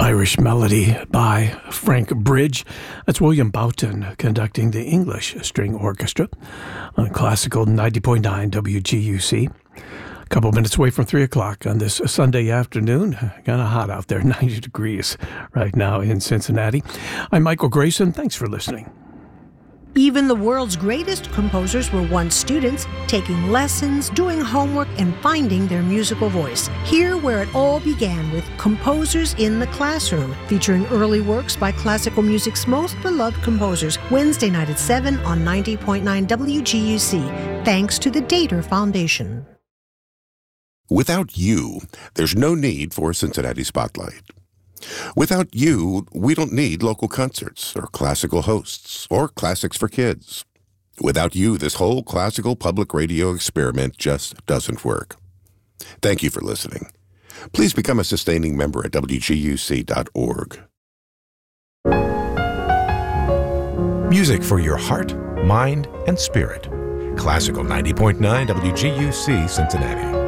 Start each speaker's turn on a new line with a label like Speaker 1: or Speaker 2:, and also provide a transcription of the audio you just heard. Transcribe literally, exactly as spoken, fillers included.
Speaker 1: Irish Melody by Frank Bridge. That's William Boughton conducting the English String Orchestra on Classical ninety point nine W G U C. A couple minutes away from three o'clock on this Sunday afternoon. Kind of hot out there, ninety degrees right now in Cincinnati. I'm Michael Grayson. Thanks for listening.
Speaker 2: Even the world's greatest composers were once students, taking lessons, doing homework, and finding their musical voice. Here where it all began with Composers in the Classroom, featuring early works by classical music's most beloved composers, Wednesday night at seven on ninety point nine W G U C, thanks to the Dater Foundation.
Speaker 3: Without you, there's no need for Cincinnati Spotlight. Without you, we don't need local concerts or classical hosts or classics for kids. Without you, this whole classical public radio experiment just doesn't work. Thank you for listening. Please become a sustaining member at W G U C dot org.
Speaker 4: Music for your heart, mind, and spirit. Classical ninety point nine W G U C Cincinnati.